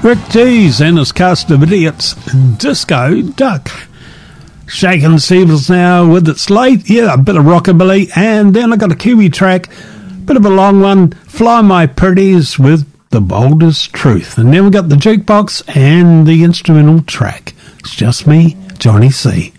Rick Dees and his cast of idiots, Disco Duck. Shakin' Stevens now with It's Late, yeah, a bit of rockabilly, and then I got a Kiwi track, bit of a long one, Fly My Pretties with The Boldest Truth. And then we got the jukebox and the instrumental track. It's just me, Johnny C.